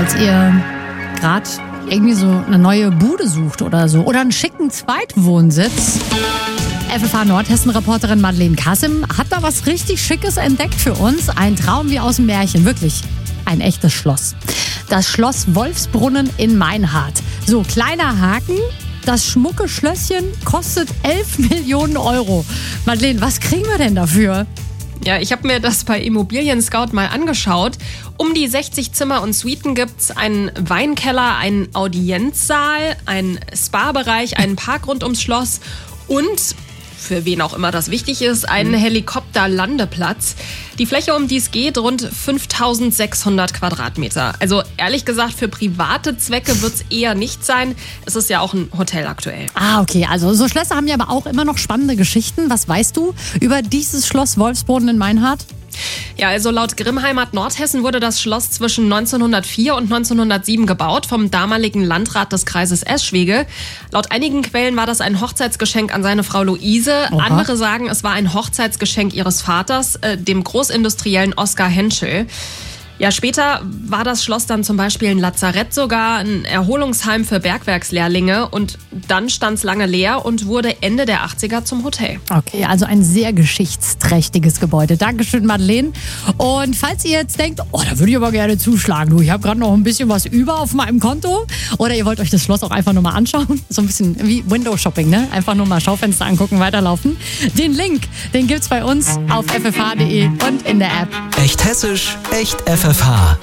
Falls ihr gerade irgendwie so eine neue Bude sucht oder so oder einen schicken Zweitwohnsitz. FFH Nordhessen-Reporterin Madeleine Kassim hat da was richtig Schickes entdeckt für uns. Ein Traum wie aus dem Märchen, wirklich ein echtes Schloss. Das Schloss Wolfsbrunnen in Meinhardt. So, kleiner Haken, das schmucke Schlösschen kostet 11 Millionen Euro. Madeleine, was kriegen wir denn dafür? Ja, ich habe mir das bei Immobilien Scout mal angeschaut. Um die 60 Zimmer und Suiten gibt's einen Weinkeller, einen Audienzsaal, einen Spa-Bereich, einen Park rund ums Schloss und, für wen auch immer das wichtig ist, einen Helikopterlandeplatz. Die Fläche, um die es geht, rund 5.600 Quadratmeter. Also ehrlich gesagt, für private Zwecke wird es eher nicht sein. Es ist ja auch ein Hotel aktuell. Ah, okay. Also so Schlösser haben ja aber auch immer noch spannende Geschichten. Was weißt du über dieses Schloss Wolfsbrunnen in Meinhardt? Ja, also laut Grimmheimat Nordhessen wurde das Schloss zwischen 1904 und 1907 gebaut vom damaligen Landrat des Kreises Eschwege. Laut einigen Quellen war das ein Hochzeitsgeschenk an seine Frau Luise. Oha. Andere sagen, es war ein Hochzeitsgeschenk ihres Vaters, dem Großindustriellen Oskar Henschel. Ja, später war das Schloss dann zum Beispiel ein Lazarett sogar, ein Erholungsheim für Bergwerkslehrlinge und dann stand es lange leer und wurde Ende der 80er zum Hotel. Okay, also ein sehr geschichtsträchtiges Gebäude. Dankeschön, Madeleine. Und falls ihr jetzt denkt, oh, da würde ich aber gerne zuschlagen, du, ich habe gerade noch ein bisschen was über auf meinem Konto, oder ihr wollt euch das Schloss auch einfach nur mal anschauen, so ein bisschen wie Window-Shopping, ne? Einfach nur mal Schaufenster angucken, weiterlaufen. Den Link, den gibt's bei uns auf ffh.de und in der App. Echt hessisch, echt FFH.